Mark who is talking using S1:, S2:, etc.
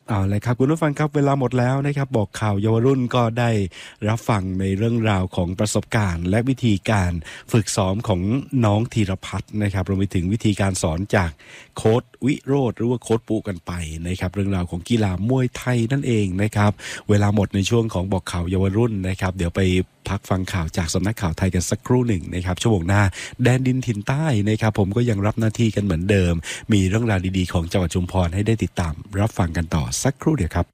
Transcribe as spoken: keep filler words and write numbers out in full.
S1: เอาเลยครับคุณผู้ฟังครับเวลาหมดแล้วนะครับบอกข่าวเยาวรุ่นก็ได้รับฟังในเรื่องราวของประสบการณ์และวิธีการฝึกซ้อมของน้องธีรพัฒน์นะครับรวมไปถึงวิธีการสอนจากโค้ชวิโรจน์หรือว่าโค้ชปูกันไปนะครับเรื่องราวของกีฬามวยไทยนั่นเองนะครับเวลาหมดในช่วงของบอกข่าวเยาวรุ่นนะครับเดี๋ยวไปพักฟังข่าวจากสำนักข่าวไทยกันสักครู่หนึ่งนะครับชั่วโมงหน้าแดนดินถิ่นใต้นะครับผมก็ยังรับหน้าที่กันเหมือนเดิมมีเรื่องราวดีๆของจังหวัดชุมพรให้ได้ติดตามรับฟังกันต่อสักครู่เดียวครับ